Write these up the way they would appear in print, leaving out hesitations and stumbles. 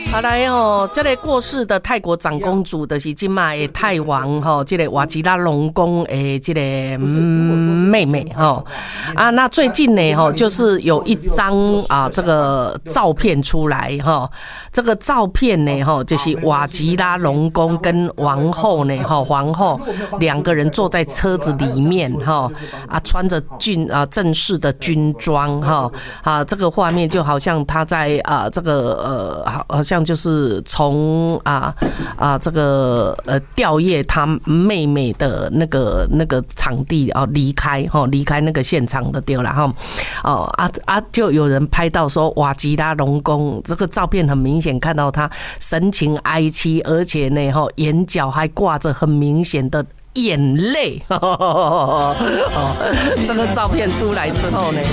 好来哦，这个过世的泰国长公主就是今嘛的泰王哈，这个瓦吉拉隆功的这个妹妹哈啊。那最近呢哈，就是有一张啊这个照片出来哈，这个照片呢哈，就是瓦吉拉隆功跟王后呢哈，皇后两个人坐在车子里面哈啊，穿着正式的军装哈啊，这个画面就好像他在这个好像就是从这个吊唁他妹妹的那个场地离开那个现场的对啦就有人拍到说瓦吉拉隆功这个照片很明显看到他神情哀戚，而且呢眼角还挂着很明显的眼泪这个照片出来之后呢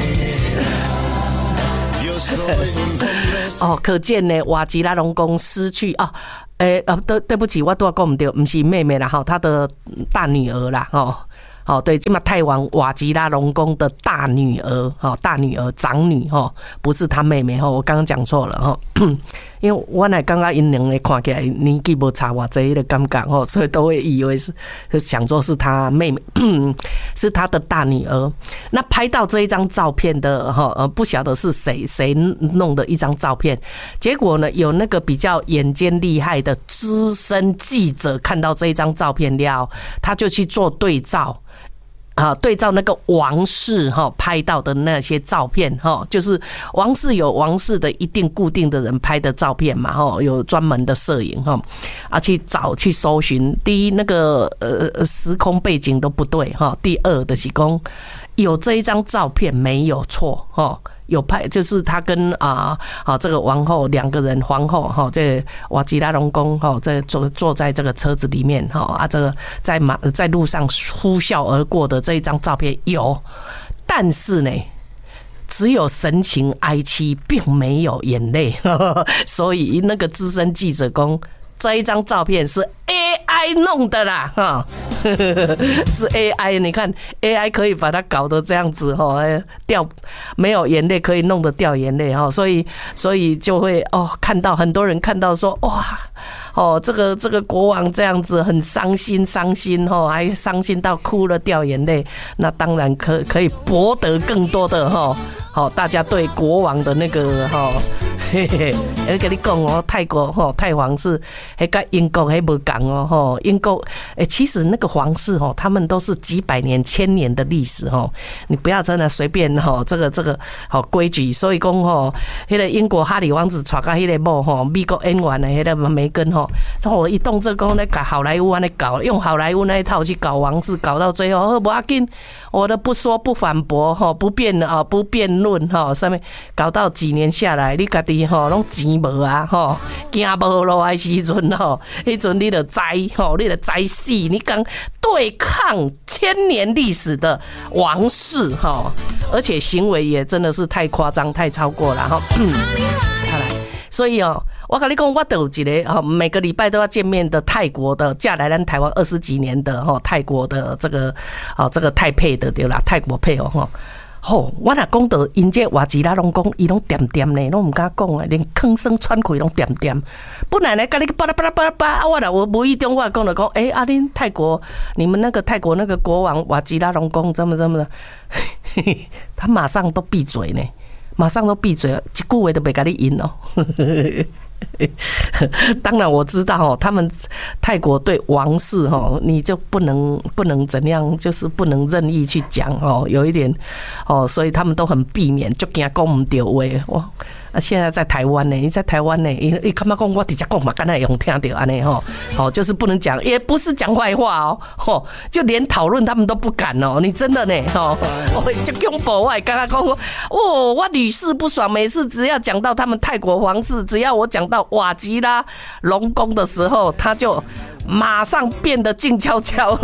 可见呢，瓦吉拉隆功失去对不起，我都讲不对，不是妹妹啦，她的大女儿啦，对，今嘛泰王瓦吉拉隆功的大女儿，长女不是她妹妹我刚刚讲错了因为我乃刚刚因两个看起来年纪不差我这一个感觉所以都会以为是想说是她妹妹，是她的大女儿。那拍到这一张照片的不晓得是谁弄的一张照片，结果呢有那个比较眼尖厉害的资深记者看到这一张照片了，他就去做对照。对照那个王室拍到的那些照片就是王室有王室的一定固定的人拍的照片嘛有专门的摄影去搜寻，第一那个时空背景都不对第二的是说有这一张照片没有错有拍，就是他跟这个王后两个人，皇后这瓦吉拉隆功这坐在这个车子里面这个在路上呼啸而过的这一张照片有，但是呢只有神情哀戚，并没有眼泪所以那个资深记者说这一张照片是 AI 弄的啦是 AI， 你看 AI 可以把它搞得这样子掉没有眼泪可以弄得掉眼泪所以就会看到很多人看到说哇这个国王这样子很伤心还伤心到哭了掉眼泪，那当然可以博得更多的大家对国王的那个我跟你讲泰国泰皇是跟英国还不同英国其实那个皇室他们都是几百年千年的历史你不要真的随便这个规矩，所以说那个英国哈里王子娶到那个某美国演员的那个梅根一动这讲在搞好莱坞在搞，用好莱坞那一套去搞王室，搞到最后不要紧，我的不说不反驳不辩论上面搞到几年下来，你自己拢钱无啊行无路的时阵那阵你就知你就知死，你刚对抗千年历史的王室而且行为也真的是太夸张太超过了好来，所以我跟你讲，我都有一个每个礼拜都要见面的泰国的嫁来咱台湾20几年的泰国的这个泰配的对啦，泰国配偶我若讲到因这瓦吉拉隆功，伊拢点点呢，拢唔敢讲啊，连吭声喘气拢点点。本来呢，跟你巴拉巴拉巴拉巴拉，我无意中我讲了讲，恁泰国，你们那个泰国那个国王瓦吉拉隆功怎么的，他马上都闭嘴呢，马上都闭嘴了，一句话都没跟你赢哦。当然我知道他们泰国对王室你就不能怎样，就是不能任意去讲有一点所以他们都很避免，就怕讲不对话现在在台湾呢，你在台湾呢，你干嘛讲我直接讲嘛，刚才用听到安尼就是不能讲，也不是讲坏话就连讨论他们都不敢你真的呢就恐怖，我刚刚讲我屡试不爽，每次只要讲到他们泰国皇室，只要我讲到瓦吉拉隆功的时候，他就马上变得静悄悄